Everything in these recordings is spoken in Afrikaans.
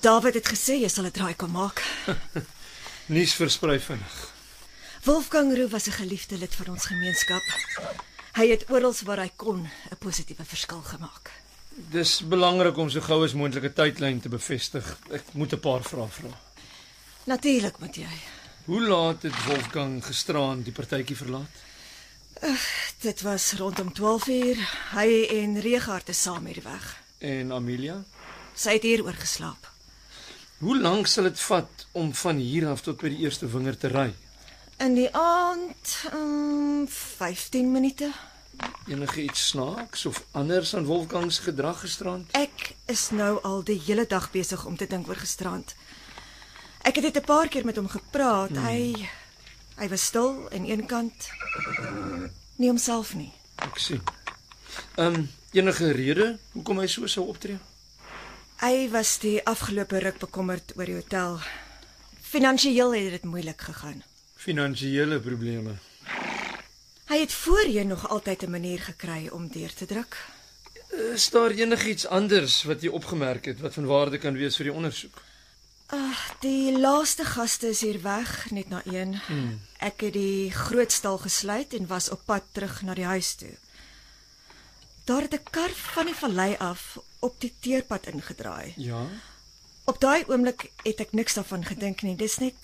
David het gesê jy sal 'n draai kom maak. Nuus versprei vinnig. Wolfgang Roo was 'n geliefde lid van ons gemeenskap. Hy het oral waar hy kon 'n positiewe verskil gemaak. Dis belangrik om so gou as moontlik 'n tydlyn te bevestig. Ek moet 'n paar vrae vra. Natuurlik moet jy. Hoe laat het Wolfgang gisteraand die partytjie verlaat? Dit was rondom 12:00. Hy en Regard is saam hierdie weg. En Amelia? Sy het hier oorgeslaap. Hoe lank sal dit vat om van hier af tot by die eerste wingerd te ry? In die aand 15 minute. Enige iets snaaks of anders aan Wolfgang se gedrag gisteraand? Ek is nou al die hele dag besig om te dink oor gisteraand. Ek het dit 'n paar keer met hom gepraat. Hy was stil aan een kant. Nie homself nie. Ek sien. Enige rede hoekom hy so sou optree? Hy was die afgelope ruk bekommerd oor die hotel. Finansiëel het dit moeilik gegaan. Finansiële probleme. Hy het voorheen nog altyd 'n manier gekry om deur te druk. Is daar enigiets anders wat jy opgemerk het wat van waarde kan wees vir die ondersoek? Die laaste gaste is hier weg, net na 1. Ek het die groot stal gesluit en was op pad terug na die huis toe. Daar het 'n kar van die vallei af op die teerpad ingedraai. Ja? Op daai oomblik het ek niks daarvan gedink nie.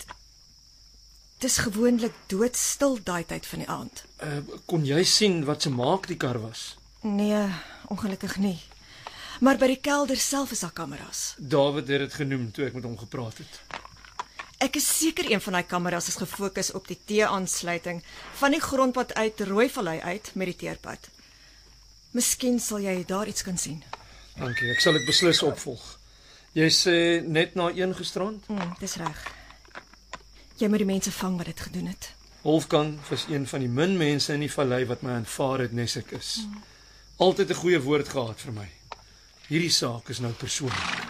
Dis gewoonlik doodstil daai tyd van die aand. Kon jy sien wat se maak die kar was? Nee, ongelukkig nie. Maar by die kelder self is daar kameras. David het dit genoem toe ek met hom gepraat het. Ek is seker een van daai kameras is gefokus op die T-aansluiting van die grondpad uit Rooivallei uit met die teerpad. Miskien sal jy daar iets kan sien. Dankie, ek sal dit beslis opvolg. Jy sê net na 1 gisterand? Dis reg. Jy moet die mense vang wat dit gedoen het. Wolfgang was een van die min mense in die vallei wat my aanvaar het nes ek is. Altyd 'n goeie woord gehad vir my. Hierdie saak is nou persoonlik.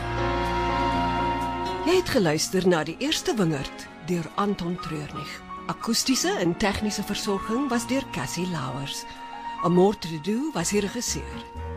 Jy het geluister na die eerste wingerd deur Anton Treurnig. Akoestiese en tegniese versorging was deur Cassie Lauers. Amor Trudeau was die regisseur.